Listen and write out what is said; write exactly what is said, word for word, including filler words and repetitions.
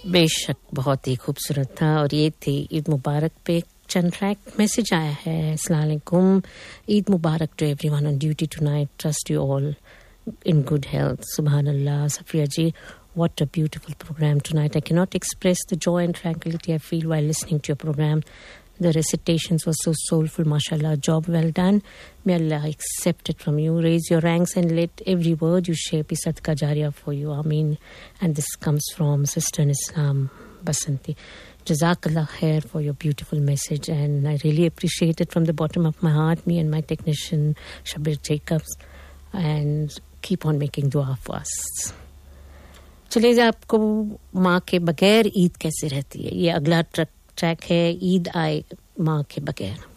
बेशक बहुत ही खूबसूरत था और ये थी ईद मुबारक पे चंद ट्रैक मैसेज आया है अस्सलाम वालेकुम ईद मुबारक to everyone on duty tonight trust you all in good health subhanallah Safiya ji what a beautiful program tonight I cannot express the joy and tranquility I feel while listening to your program the recitations were so soulful mashallah job well done may Allah accept it from you raise your ranks and let every word you share be sadqa jariyah for you Ameen and this comes from Sister in Islam Basanti Jazakallah khair for your beautiful message and I really appreciate it from the bottom of my heart me and my technician Shabir Jacobs and keep on making dua for us. चलिए आपको माँ के बगैर ईद कैसे रहती है ये अगला ट्रैक है ईद आए माँ के बगैर